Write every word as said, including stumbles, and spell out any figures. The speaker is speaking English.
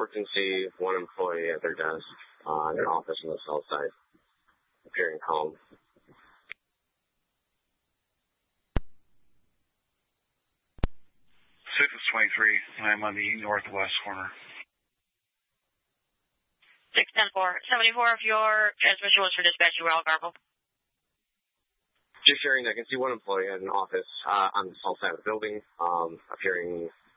can see one employee at their desk, uh, in an office on the south side, appearing calm. six is twenty-three, and I'm on the northwest corner. six ten four. seventy-four, if your transmission was for dispatch, you were all garbled. Just sharing, I can see one employee at an office uh, on the south side of the building, um, appearing